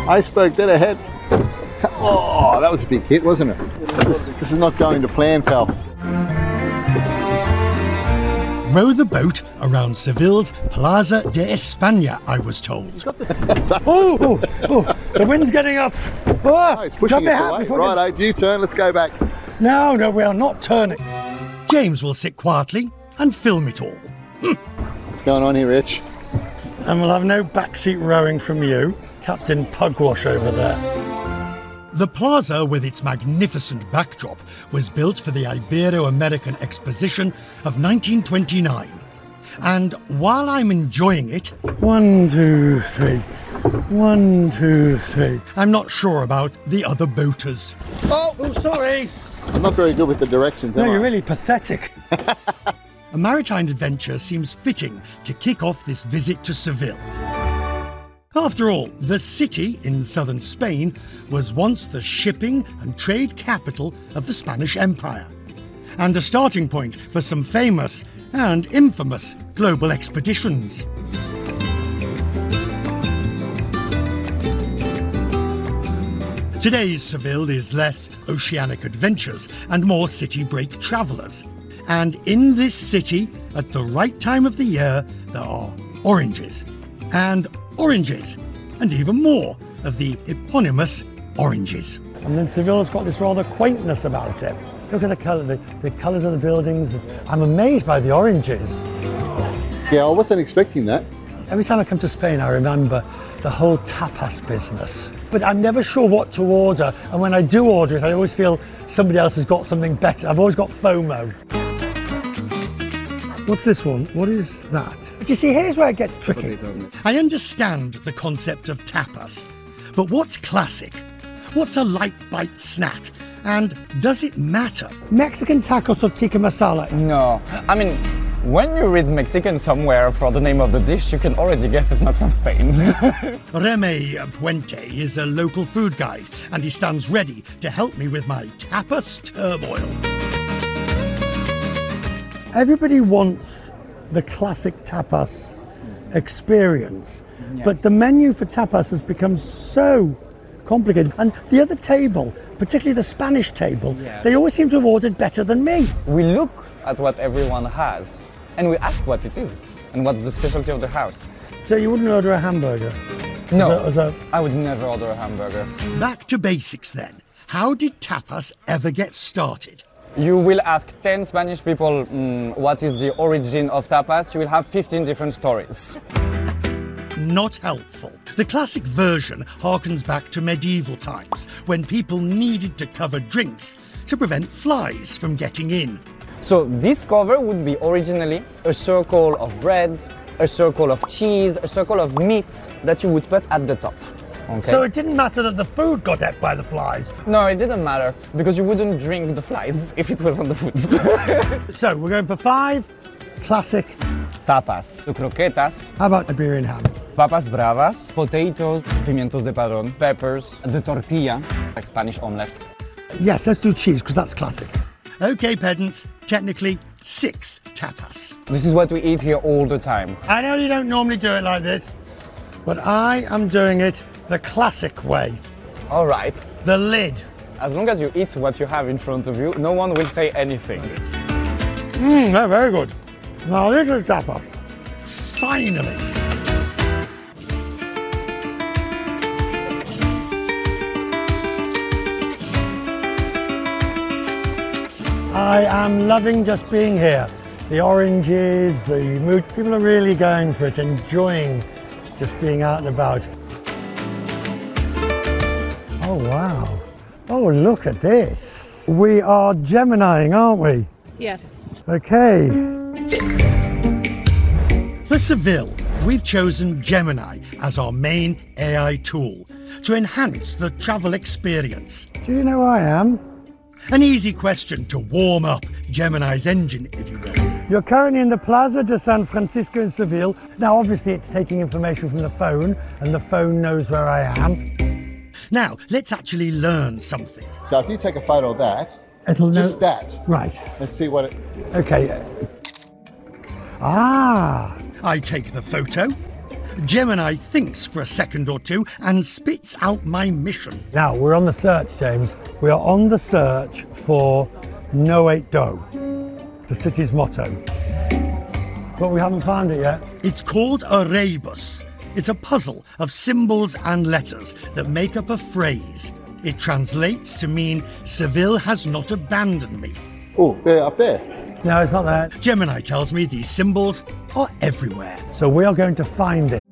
Iceberg dead ahead. Oh, that was a big hit, wasn't it? This is not going to plan, pal. Row the boat around Seville's Plaza de España, I was told. The wind's getting up. Oh, it's pushing us away. Right, you turn, let's go back. No, we are not turning. James will sit quietly and film it all. What's going on here, Rich? And we'll have no backseat rowing from you. Captain Pugwash over there. The plaza, with its magnificent backdrop, was built for the Ibero-American Exposition of 1929. And while I'm enjoying it... 1, 2, 3. 1, 2, 3. I'm not sure about the other boaters. Oh, sorry. I'm not very good with the directions, am I? No, you're really pathetic. A maritime adventure seems fitting to kick off this visit to Seville. After all, the city in southern Spain was once the shipping and trade capital of the Spanish Empire, and a starting point for some famous and infamous global expeditions. Today's Seville is less oceanic adventures and more city break travellers. And in this city, at the right time of the year, there are oranges, and even more of the eponymous oranges. And then Seville's got this rather quaintness about it. Look at the colours of the buildings. I'm amazed by the oranges. Yeah, I wasn't expecting that. Every time I come to Spain, I remember the whole tapas business. But I'm never sure what to order. And when I do order it, I always feel somebody else has got something better. I've always got FOMO. What's this one? What is that? Do you see, here's where it gets tricky. I understand the concept of tapas, but what's classic? What's a light bite snack? And does it matter? Mexican tacos of tikka masala. No, I mean, when you read Mexican somewhere for the name of the dish, you can already guess it's not from Spain. Remy Puente is a local food guide, and he stands ready to help me with my tapas turmoil. Everybody wants the classic tapas experience, yes. But the menu for tapas has become so complicated. And the other table, particularly the Spanish table, yes. They always seem to have ordered better than me. We look at what everyone has and we ask what it is and what's the specialty of the house. So you wouldn't order a hamburger? No, I would never order a hamburger. Back to basics then. How did tapas ever get started? You will ask 10 Spanish people what is the origin of tapas. You will have 15 different stories. Not helpful. The classic version harkens back to medieval times, when people needed to cover drinks to prevent flies from getting in. So this cover would be originally a circle of bread, a circle of cheese, a circle of meat that you would put at the top. Okay. So it didn't matter that the food got ate by the flies? No, it didn't matter, because you wouldn't drink the flies if it was on the food. So we're going for 5 classic tapas. So croquetas. How about Iberian ham? Papas bravas, potatoes, pimientos de padrón, peppers, the tortilla, like Spanish omelette. Yes, let's do cheese, because that's classic. Okay, pedants, technically 6 tapas. This is what we eat here all the time. I know you don't normally do it like this, but I am doing it the classic way. All right. The lid. As long as you eat what you have in front of you, no one will say anything. They're very good. Now this is tapas. Finally. I am loving just being here. The oranges, the mood, people are really going for it, enjoying just being out and about. Oh wow. Oh, look at this. We are Geminiing, aren't we? Yes. Okay. For Seville, we've chosen Gemini as our main AI tool to enhance the travel experience. Do you know who I am? An easy question to warm up Gemini's engine, if you will. You're currently in the Plaza de San Francisco in Seville. Now, obviously, it's taking information from the phone, and the phone knows where I am. Now, let's actually learn something. So if you take a photo of that, it'll just know. That. Right. Let's see what it... Okay. Ah. I take the photo, Gemini thinks for a second or two and spits out my mission. Now, we're on the search, James. We are on the search for Noate Do, the city's motto. But we haven't found it yet. It's called a rebus. It's a puzzle of symbols and letters that make up a phrase. It translates to mean Seville has not abandoned me. Oh, they're up there. No, it's not there. Gemini tells me these symbols are everywhere. So we are going to find it.